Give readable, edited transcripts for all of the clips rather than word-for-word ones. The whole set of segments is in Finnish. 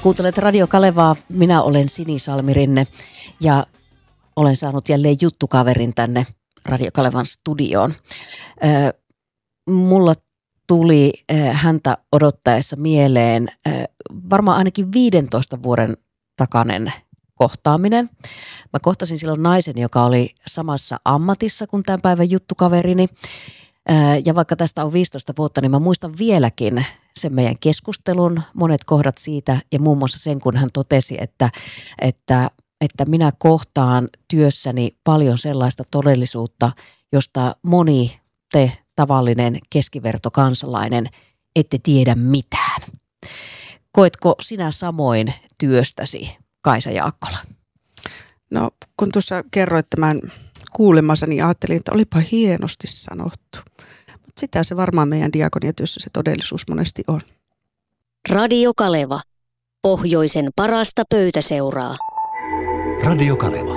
Kuuntelet Radio Kalevaa, minä olen Sini Salmirinne ja olen saanut jälleen juttukaverin tänne Radio Kalevan studioon. Mulla tuli häntä odottaessa mieleen varmaan ainakin 15 vuoden takainen kohtaaminen. Mä kohtasin silloin naisen, joka oli samassa ammatissa kuin tämän päivän juttukaverini. Ja vaikka tästä on 15 vuotta, niin mä muistan vieläkin sen meidän keskustelun, monet kohdat siitä ja muun muassa sen, kun hän totesi, että minä kohtaan työssäni paljon sellaista todellisuutta, josta moni te tavallinen keskivertokansalainen ette tiedä mitään. Koetko sinä samoin työstäsi, Kaisa Jaakkola? No kun tuossa kerroit tämän kuulemansa, niin ajattelin, että olipa hienosti sanottu. Mutta sitä se varmaan meidän diakoniatyössä se todellisuus monesti on. Radio Kaleva. Pohjoisen parasta pöytäseuraa. Radio Kaleva.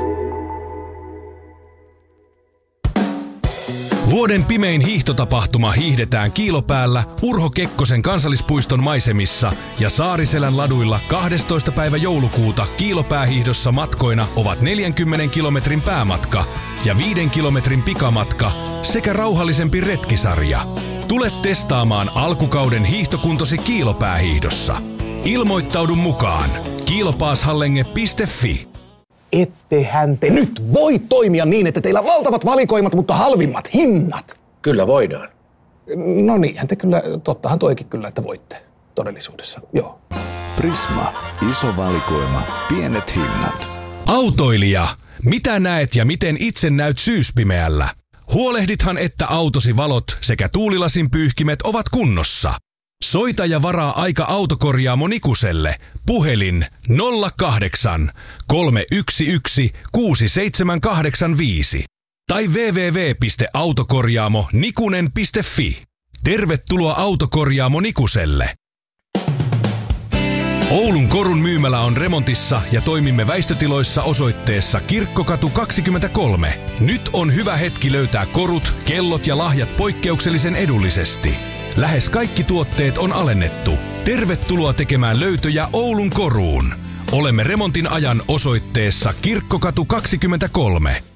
Vuoden pimein hiihtotapahtuma hiihdetään Kiilopäällä Urho Kekkosen kansallispuiston maisemissa ja Saariselän laduilla 12. päivä joulukuuta Kiilopäähiihdossa matkoina ovat 40 kilometrin päämatka ja 5 kilometrin pikamatka sekä rauhallisempi retkisarja. Tule testaamaan alkukauden hiihtokuntosi Kiilopäähiihdossa. Ilmoittaudu mukaan kiilopaashallenge.fi. Ettehän te nyt voi toimia niin, että teillä on valtavat valikoimat, mutta halvimmat hinnat. Kyllä voidaan. No niinhän te kyllä, tottahan toikin kyllä, että voitte todellisuudessa, joo. Prisma, iso valikoima, pienet hinnat. Autoilija, mitä näet ja miten itse näyt syyspimeällä? Huolehdithan, että autosi valot sekä tuulilasin pyyhkimet ovat kunnossa. Soita ja varaa aika autokorjaamo Nikuselle. Puhelin 08 311 6785 tai www.autokorjaamo-nikunen.fi. Tervetuloa Autokorjaamo Nikuselle. Oulun Korun myymälä on remontissa ja toimimme väistötiloissa osoitteessa Kirkkokatu 23. Nyt on hyvä hetki löytää korut, kellot ja lahjat poikkeuksellisen edullisesti. Lähes kaikki tuotteet on alennettu. Tervetuloa tekemään löytöjä Oulun Koruun. Olemme remontin ajan osoitteessa Kirkkokatu 23.